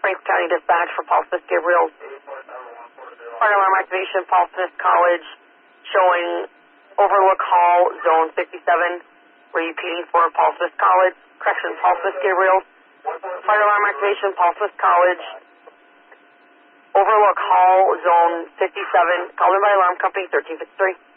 Franklin County Dispatch for Paul Smith Gabriel. Fire alarm activation, Paul Smith College, showing Overlook Hall, Zone 57, repeating for Paul Smith College. Correction, Paul Smith Gabriel. Fire alarm activation, Paul Smith College, Overlook Hall, Zone 57, called in by Alarm Company 1353.